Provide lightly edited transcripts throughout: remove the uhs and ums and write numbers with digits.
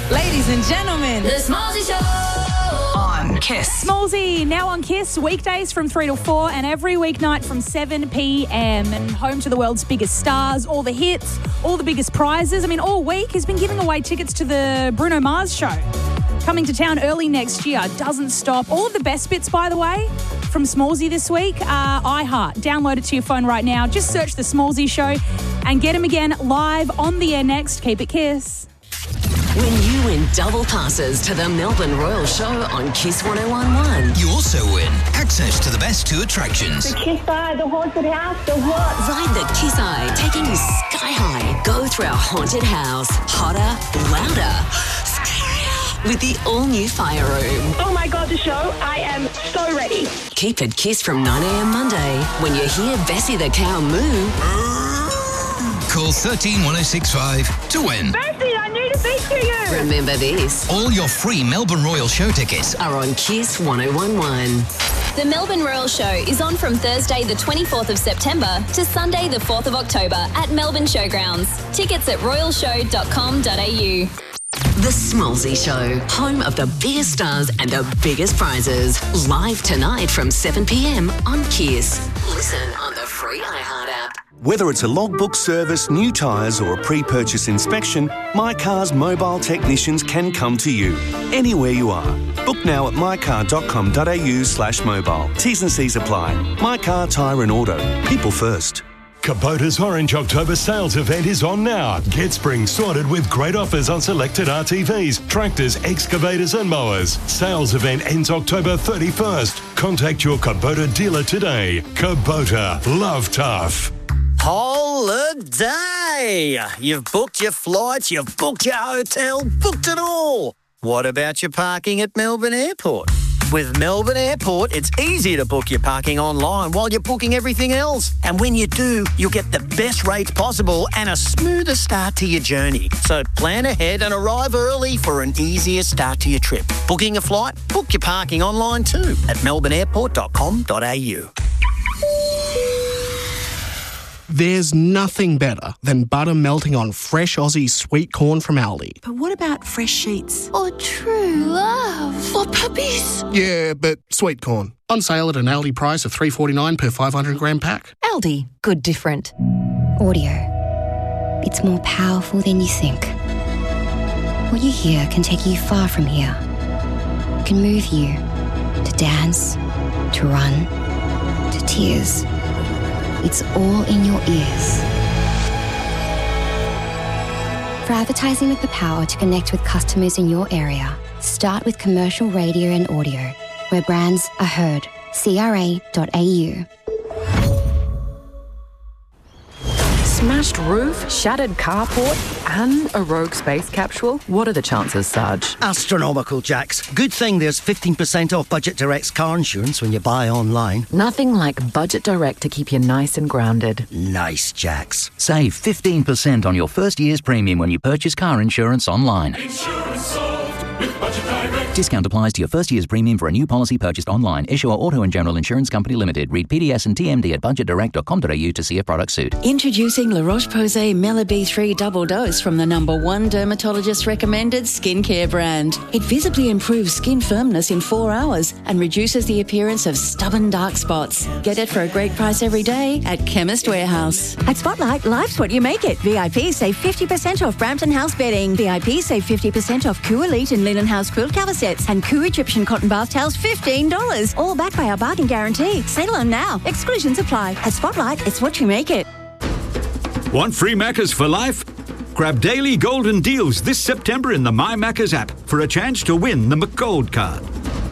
Ladies and gentlemen, The Smallsy Show on Kiss. Smallsy, now on Kiss, weekdays from 3 till 4 and every weeknight from 7 p.m. and home to the world's biggest stars, all the hits, all the biggest prizes. I mean, all week he's been giving away tickets to the Bruno Mars show. Coming to town early next year, doesn't stop. All of the best bits, by the way, from Smallsy this week are iHeart. Download it to your phone right now. Just search The Smallsy Show and get him again live on the air next. Keep it Kiss. When you win double passes to the Melbourne Royal Show on Kiss 101.1. You also win access to the best two attractions. The Kiss Eye, the haunted house, the what? Ride the Kiss Eye, taking you sky high. Go through our haunted house. Hotter, louder, scarier. With the all-new Fire Room. Oh my God, the show. I am so ready. Keep it Kiss from 9 a.m. Monday when you hear Bessie the cow moo. Call 131065 to win. Bessie, I need to speak to you. Remember this. All your free Melbourne Royal Show tickets Are on Kiss 101.1. The Melbourne Royal Show is on from Thursday the 24th of September to Sunday the 4th of October at Melbourne Showgrounds. Tickets at royalshow.com.au. The Smallsy Show, home of the biggest stars and the biggest prizes. Live tonight from 7 p.m. on Kiss. Listen on the free iHeart app. Whether it's a logbook service, new tyres or a pre-purchase inspection, My Car's mobile technicians can come to you, anywhere you are. Book now at mycar.com.au/mobile. T's and C's apply. My Car Tyre and Auto. People first. Kubota's Orange October sales event is on now. Get spring sorted with great offers on selected RTVs, tractors, excavators and mowers. Sales event ends October 31st. Contact your Kubota dealer today. Kubota. Love tough. Holiday! You've booked your flights, you've booked your hotel, booked it all. What about your parking at Melbourne Airport? With Melbourne Airport, it's easy to book your parking online while you're booking everything else. And when you do, you'll get the best rates possible and a smoother start to your journey. So plan ahead and arrive early for an easier start to your trip. Booking a flight? Book your parking online too at melbourneairport.com.au. There's nothing better than butter melting on fresh Aussie sweet corn from Aldi. But what about fresh sheets? Or true love? For puppies? Yeah, but sweet corn. On sale at an Aldi price of $3.49 per 500 gram pack. Aldi. Good different. Audio. It's more powerful than you think. What you hear can take you far from here. It can move you to dance, to run, to tears. It's all in your ears. For advertising with the power to connect with customers in your area, start with commercial radio and audio, where brands are heard. CRA.au. Smashed roof, shattered carport, and a rogue space capsule? What are the chances, Sarge? Astronomical, Jax. Good thing there's 15% off Budget Direct's car insurance when you buy online. Nothing like Budget Direct to keep you nice and grounded. Nice, Jax. Save 15% on your first year's premium when you purchase car insurance online. Insurance solved with Budget Direct. Discount applies to your first year's premium for a new policy purchased online. Issuer Auto and General Insurance Company Limited. Read PDS and TMD at budgetdirect.com.au to see if products suit. Introducing La Roche-Posay Mela B3 Double Dose from the #1 dermatologist recommended skincare brand. It visibly improves skin firmness in 4 hours and reduces the appearance of stubborn dark spots. Get it for a great price every day at Chemist Warehouse. At Spotlight, life's what you make it. VIP save 50% off Brampton House bedding. VIP save 50% off Coo Elite and Linen House quilt cover sets. And Coo Egyptian cotton bath towels, $15. All backed by our bargain guarantee. Settle on now. Exclusions apply. At Spotlight, it's what you make it. Want free Maccas for life? Grab daily golden deals this September in the My Maccas app for a chance to win the McGold card.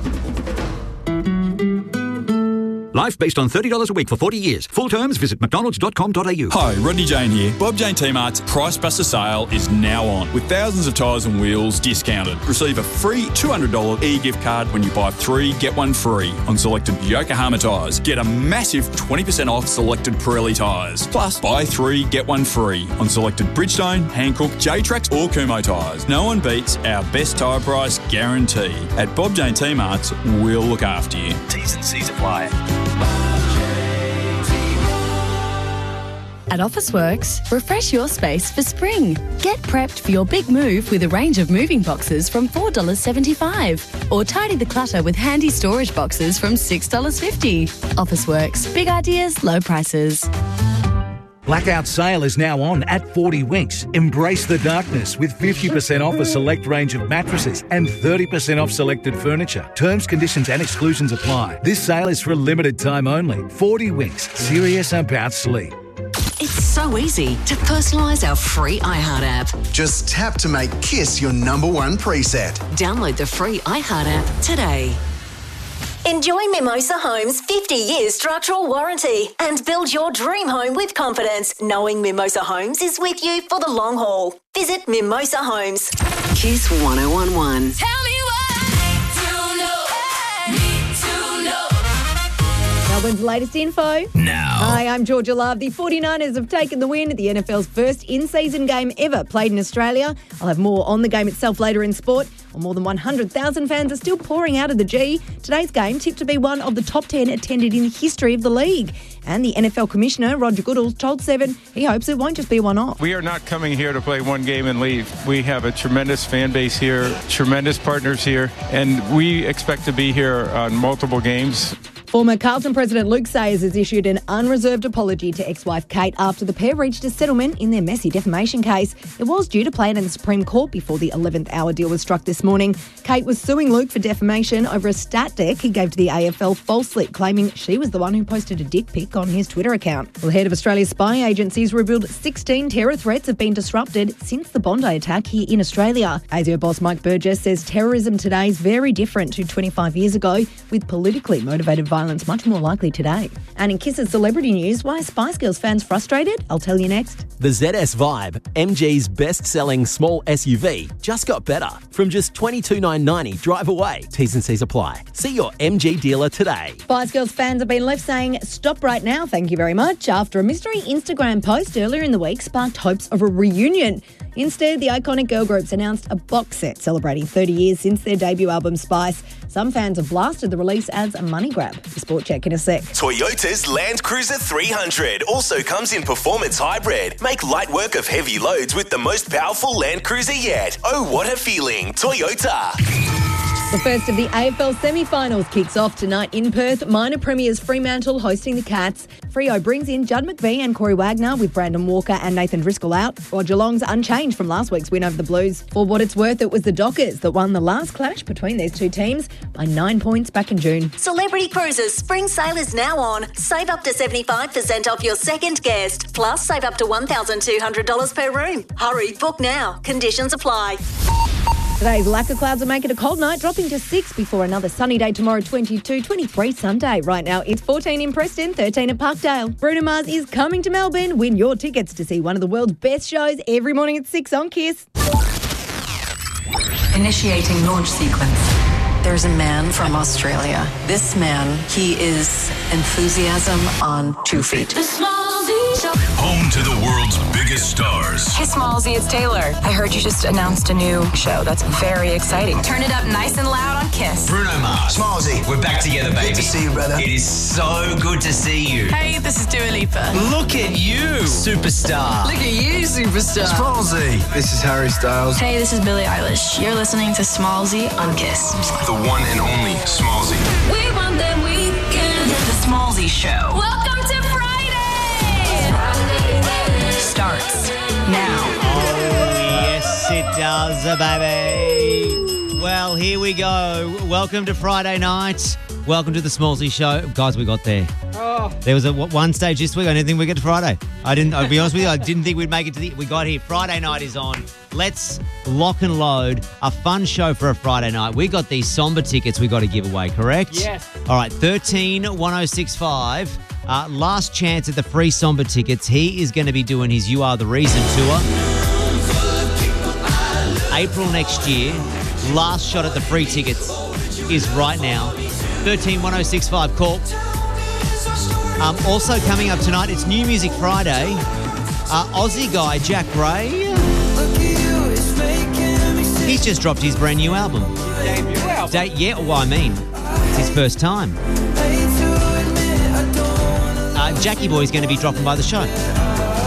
Life based on $30 a week for 40 years. Full terms, visit mcdonalds.com.au. Hi, Rodney Jane here. Bob Jane T-Mart's Price Buster sale is now on, with thousands of tyres and wheels discounted. Receive a free $200 e-gift card when you buy 3, get 1 free on selected Yokohama tyres. Get a massive 20% off selected Pirelli tyres. Plus, buy 3, get 1 free on selected Bridgestone, Hankook, J-Trax or Kumho tyres. No one beats our best tyre price guarantee. At Bob Jane T-Mart's, we'll look after you. T's and C's apply. At Officeworks, refresh your space for spring. Get prepped for your big move with a range of moving boxes from $4.75. Or tidy the clutter with handy storage boxes from $6.50. Officeworks. Big ideas, low prices. Blackout sale is now on at 40 Winks. Embrace the darkness with 50% off a select range of mattresses and 30% off selected furniture. Terms, conditions and exclusions apply. This sale is for a limited time only. 40 Winks. Serious about sleep. It's so easy to personalise our free iHeart app. Just tap to make Kiss your number one preset. Download the free iHeart app today. Enjoy Mimosa Homes' 50 years structural warranty and build your dream home with confidence, knowing Mimosa Homes is with you for the long haul. Visit Mimosa Homes. Kiss 1011. Tell me Melbourne's latest info. Now. Hi, I'm Georgia Love. The 49ers have taken the win at the NFL's first in-season game ever played in Australia. I'll have more on the game itself later in sport. Well, more than 100,000 fans are still pouring out of the G. Today's game tipped to be one of the top 10 attended in the history of the league. And the NFL Commissioner, Roger Goodall, told Seven he hopes it won't just be a one-off. We are not coming here to play one game and leave. We have a tremendous fan base here, tremendous partners here, and we expect to be here on multiple games. Former Carlton President Luke Sayers has issued an unreserved apology to ex-wife Kate after the pair reached a settlement in their messy defamation case. It was due to play out in the Supreme Court before the 11th hour deal was struck this morning. Kate was suing Luke for defamation over a stat deck he gave to the AFL falsely, claiming she was the one who posted a dick pic on his Twitter account. Well, the head of Australia's spy agencies revealed 16 terror threats have been disrupted since the Bondi attack here in Australia. ASIO boss Mike Burgess says terrorism today is very different to 25 years ago, with politically motivated violence much more likely today. And in Kiss's celebrity news, why are Spice Girls fans frustrated? I'll tell you next. The ZS Vibe, MG's best-selling small SUV, just got better. From just $22,990, drive away. T's and C's apply. See your MG dealer today. Spice Girls fans have been left saying, stop right now, thank you very much, after a mystery Instagram post earlier in the week sparked hopes of a reunion. Instead, the iconic girl groups announced a box set celebrating 30 years since their debut album, Spice. Some fans have blasted the release as a money grab. The Sport Check in a sec. Toyota's Land Cruiser 300 also comes in performance hybrid. Make light work of heavy loads with the most powerful Land Cruiser yet. Oh, what a feeling. Toyota. The first of the AFL semi-finals kicks off tonight in Perth. Minor Premiers Fremantle hosting the Cats. Freo brings in Judd McVie and Corey Wagner with Brandon Walker and Nathan Driscoll out, while Geelong's unchanged from last week's win over the Blues. For what it's worth, it was the Dockers that won the last clash between these two teams by 9 points back in June. Celebrity Cruises spring sale is now on. Save up to 75% off your second guest. Plus, save up to $1,200 per room. Hurry, book now. Conditions apply. Today's lack of clouds will make it a cold night, dropping to 6 before another sunny day tomorrow, 22, 23 Sunday. Right now, it's 14 in Preston, 13 at Parkdale. Bruno Mars is coming to Melbourne. Win your tickets to see one of the world's best shows every morning at 6 on Kiss. Initiating launch sequence. There's a man from Australia. This man, he is enthusiasm on 2 feet. Home to the world's biggest stars. Hey, Smallsy, it's Taylor. I heard you just announced a new show. That's very exciting. Turn it up nice and loud on Kiss. Bruno Mars. Smallsy, we're back together, baby. Good to see you, brother. It is so good to see you. Hey, this is Dua Lipa. Look at you, superstar. Look at you, superstar. Smallsy. This is Harry Styles. Hey, this is Billie Eilish. You're listening to Smallsy on Kiss. The one and only Smallsy. We want that weekend. The Smallsy Show. Welcome to Friday. Starts now. Oh, yes, it does, baby. Well, here we go. Welcome to Friday night. Welcome to the Smallsy Show. Guys, we got there. Oh. There was one stage this week. I didn't think we'd get to Friday. I'll be honest with you, I didn't think we'd make it to we got here. Friday night is on. Let's lock and load. A fun show for a Friday night. We got these somber tickets we got to give away, correct? Yes. All right, 131065. Last chance at the free Somber tickets. He is going to be doing his You Are the Reason tour. April next year. Last shot at the free tickets is right now. 131065. Call. Also coming up tonight, it's New Music Friday. Aussie guy Jack Ray. He's just dropped his brand new album. Debut album? It's his first time. Jackie Boy's going to be dropping by the show.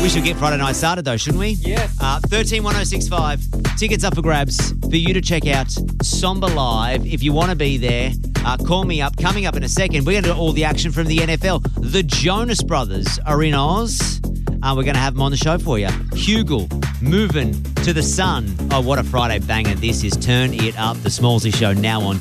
We should get Friday night started, though, shouldn't we? Yes. 131065. Tickets up for grabs for you to check out Somber Live. If you want to be there, call me up. Coming up in a second, we're going to do all the action from the NFL. The Jonas Brothers are in Oz. We're going to have them on the show for you. Hugel, Moving to the Sun. Oh, what a Friday banger this is. Turn it up. The Smallsy Show now on